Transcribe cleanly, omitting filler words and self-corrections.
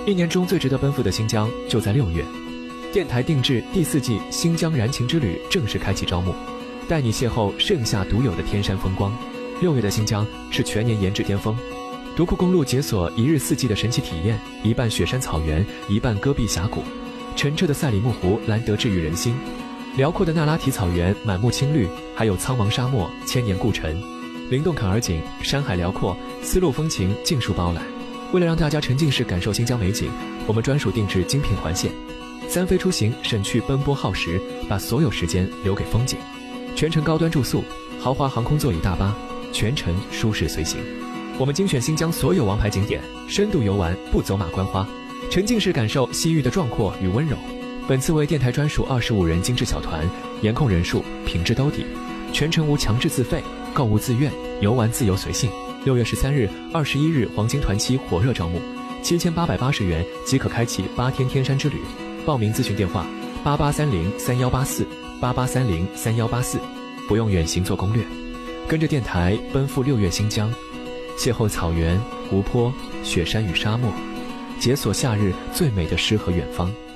一年中最值得奔赴的新疆就在6月。电台定制第4季新疆燃情之旅正式开启招募，带你邂逅盛夏独有的天山风光。6月的新疆是全年颜值巅峰，独库公路解锁1日4季的神奇体验，一半雪山草原，一半戈壁峡谷。澄澈的赛里木湖难得治愈人心，辽阔的那拉提草原满目青绿，还有苍茫沙漠千年故城。灵动坎儿井，山海辽阔，丝路风情尽数包揽。为了让大家沉浸式感受新疆美景，我们专属定制精品环线，3飞出行，省去奔波耗时，把所有时间留给风景。全程高端住宿，豪华航空座椅大巴，全程舒适随行。我们精选新疆所有王牌景点，深度游玩不走马观花，沉浸式感受西域的壮阔与温柔。本次为电台专属25人精致小团，严控人数，品质兜底，全程无强制自费，购物自愿，游玩自由随性。6月13日、21日黄金团期火热招募，7880元即可开启8天天山之旅。报名咨询电话88303184，88303184，不用远行做攻略，跟着电台奔赴6月新疆，邂逅草原、湖泊、雪山与沙漠，解锁夏日最美的诗和远方。